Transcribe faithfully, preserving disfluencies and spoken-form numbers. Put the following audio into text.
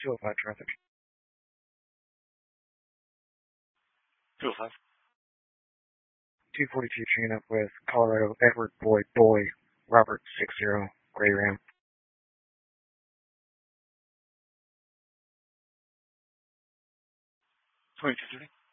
two oh five traffic. two oh five. two forty-two chain up with Colorado Edward Boyd Boy Robert six zero Gray Ram. twenty-two thirty.